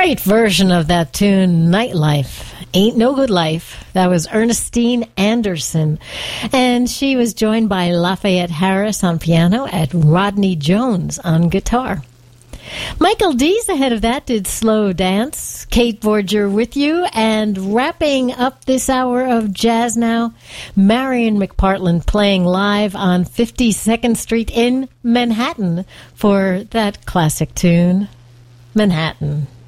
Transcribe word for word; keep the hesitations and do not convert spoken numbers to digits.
Great version of that tune, Nightlife. Ain't No Good Life. That was Ernestine Anderson. And she was joined by Lafayette Harris on piano and Rodney Jones on guitar. Michael Dees ahead of that did Slow Dance. Kate Borger with you. And wrapping up this hour of Jazz Now, Marion McPartland playing live on fifty-second Street in Manhattan for that classic tune, Manhattan.